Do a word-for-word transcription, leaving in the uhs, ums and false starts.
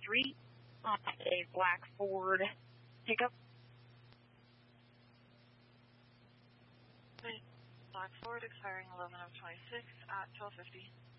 Street on a black Ford pickup. Black Ford expiring eleven of twenty-six at twelve fifty.